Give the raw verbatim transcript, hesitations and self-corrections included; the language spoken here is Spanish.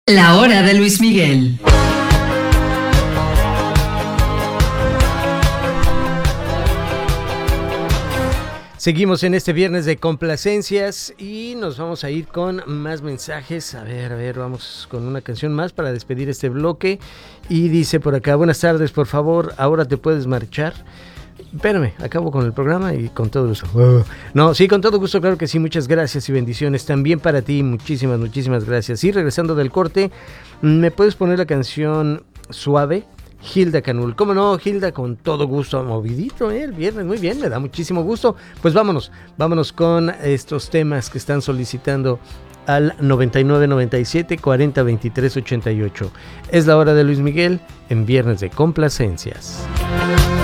La hora de Luis Miguel. Seguimos en este viernes de complacencias y nos vamos a ir con más mensajes. A ver, a ver, vamos con una canción más para despedir este bloque. Y dice por acá, buenas tardes, por favor, ahora te puedes marchar. Espérame, acabo con el programa y con todo gusto. Uh, no, sí, con todo gusto, claro que sí, muchas gracias y bendiciones también para ti, muchísimas, muchísimas gracias. Y regresando del corte, ¿me puedes poner la canción Suave? Hilda Canul, cómo no, Hilda, con todo gusto, movidito, ¿eh? El viernes, muy bien, me da muchísimo gusto. Pues vámonos, vámonos con estos temas que están solicitando al noventa y nueve noventa y siete cuarenta veintitrés ochenta y ocho. Es la hora de Luis Miguel en Viernes de Complacencias.